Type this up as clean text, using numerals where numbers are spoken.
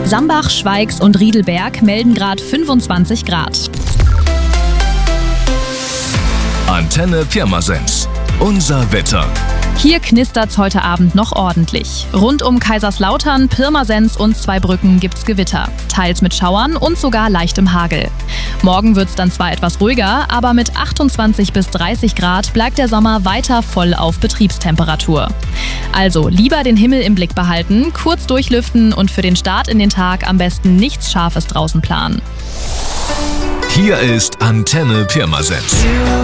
Sambach, Schweigs und Riedelberg melden gerade 25 Grad. Antenne Pirmasens. Unser Wetter. Hier knistert's heute Abend noch ordentlich. Rund um Kaiserslautern, Pirmasens und Zweibrücken gibt's Gewitter. Teils mit Schauern und sogar leichtem Hagel. Morgen wird's dann zwar etwas ruhiger, aber mit 28 bis 30 Grad bleibt der Sommer weiter voll auf Betriebstemperatur. Also lieber den Himmel im Blick behalten, kurz durchlüften und für den Start in den Tag am besten nichts Scharfes draußen planen. Hier ist Antenne Pirmasens.